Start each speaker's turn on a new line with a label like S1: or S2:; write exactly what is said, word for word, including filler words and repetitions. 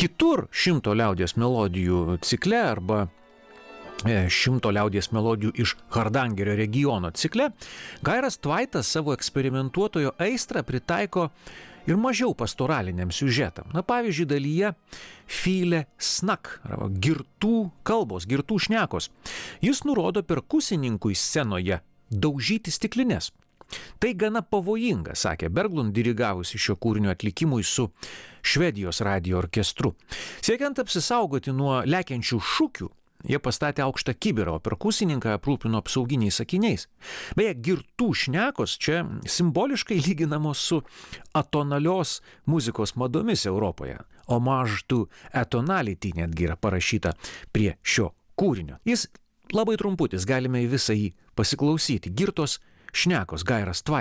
S1: Kitur šimto liaudies melodijų cikle arba šimto liaudies melodijų iš Hardangerio regiono cikle, Gairas Tvaitas savo eksperimentuotojo aistrą pritaiko ir mažiau pastoraliniam siužetam. Na, pavyzdžiui, dalyje Fyle Snak, arba girtų kalbos, girtų šnekos. Jis nurodo perkusininkui scenoje daužyti stiklines. Tai gana pavojinga, sakė Berglund, dirigavusi šio kūrinio atlikimui su Švedijos radijo orkestru. Siekiant apsisaugoti nuo lekiančių šūkių, jie pastatė aukštą kibirą, o perkusininką aprūpino apsauginiais akiniais. Beje, girtų šnekos čia simboliškai lyginamos su atonalios muzikos madomis Europoje. Homage to atonality netgi yra parašyta prie šio kūrinio. Jis labai trumputis, galime į visą jį pasiklausyti. Girtos šnekos, Gairas Tvaitas.